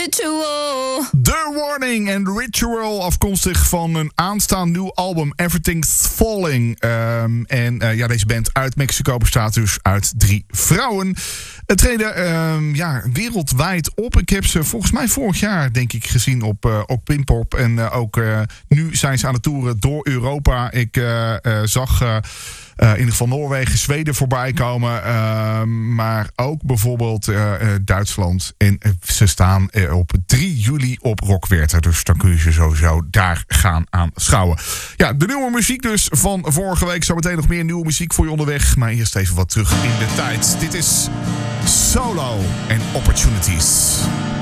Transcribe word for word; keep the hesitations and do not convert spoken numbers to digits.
Ritual. The Warning en Ritual, afkomstig van een aanstaand nieuw album, Everything's Falling. Um, en uh, ja, deze band uit Mexico bestaat dus uit drie vrouwen. Het treden um, ja, wereldwijd op. Ik heb ze volgens mij vorig jaar, denk ik, gezien op, uh, op Pinkpop. En uh, ook uh, nu zijn ze aan het toeren door Europa. Ik uh, uh, zag uh, uh, in ieder geval Noorwegen, Zweden voorbij komen. Uh, maar ook bijvoorbeeld uh, uh, Duitsland. En uh, ze staan uh, op drie juli op Rockwerter. Dus dan kun je ze sowieso daar gaan aanschouwen. Ja, de nieuwe muziek dus van vorige week. Zometeen nog meer nieuwe muziek voor je onderweg. Maar eerst even wat terug in de tijd. Dit is Solo en Opportunities.